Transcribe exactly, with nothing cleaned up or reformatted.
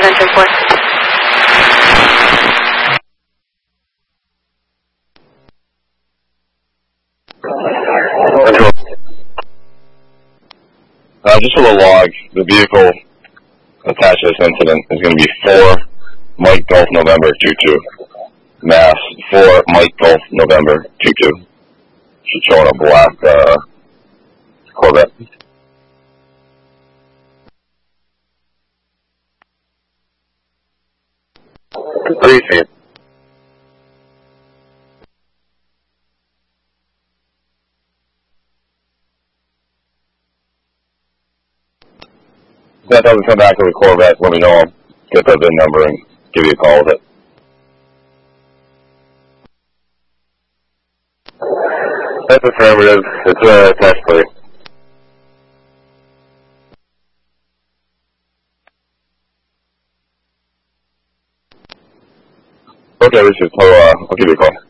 seven ten four. Uh, just for the log, the vehicle attached to this incident is going to be four Mike Golf November two two. Mass four Mike Golf November two two. Should show on a black uh, Corvette. Appreciate it. If that doesn't come back to the Corvette, let me know. I'll get the V I N number and give you a call with it. That's affirmative. It's a test plate. Okay, Richard. So uh, I'll give you a call.